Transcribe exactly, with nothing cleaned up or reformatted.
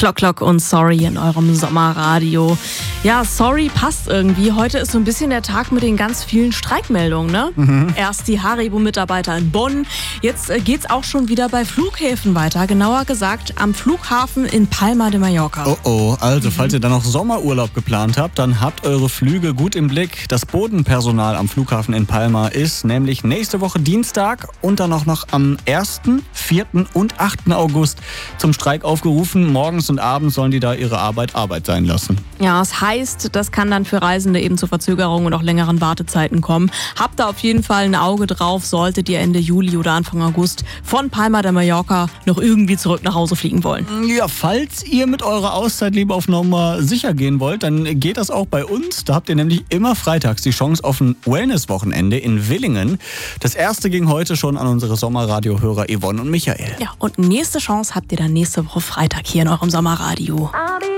Clock Clock und Sorry in eurem Sommerradio. Ja, Sorry passt irgendwie. Heute ist so ein bisschen der Tag mit den ganz vielen Streikmeldungen, ne? Mhm. Erst die Haribo-Mitarbeiter in Bonn. Jetzt äh, geht's auch schon wieder bei Flughäfen weiter. Genauer gesagt am Flughafen in Palma de Mallorca. Oh oh, also mhm. falls ihr da noch Sommerurlaub geplant habt, dann habt eure Flüge gut im Blick. Das Bodenpersonal am Flughafen in Palma ist nämlich nächste Woche Dienstag und dann auch noch am ersten, vierten und achten August zum Streik aufgerufen. Morgens und abends sollen die da ihre Arbeit Arbeit sein lassen. Ja, das heißt, das kann dann für Reisende eben zu Verzögerungen und auch längeren Wartezeiten kommen. Habt da auf jeden Fall ein Auge drauf, solltet ihr Ende Juli oder Anfang August von Palma de Mallorca noch irgendwie zurück nach Hause fliegen wollen. Ja, falls ihr mit eurer Auszeit lieber auf Nummer sicher gehen wollt, dann geht das auch bei uns. Da habt ihr nämlich immer freitags die Chance auf ein Wellness-Wochenende in Villingen. Das erste ging heute schon an unsere Sommerradiohörer Yvonne und Michael. Ja, und nächste Chance habt ihr dann nächste Woche Freitag hier in eurem Sommerradio.